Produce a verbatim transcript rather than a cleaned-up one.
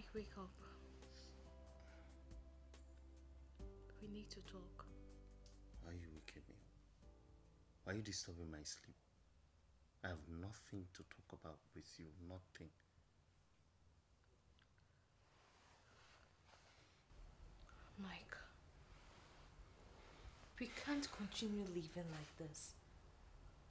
Mike, wake up. We need to talk. Why are you waking me up? Why are you disturbing my sleep? I have nothing to talk about with you, nothing. Mike, we can't continue living like this.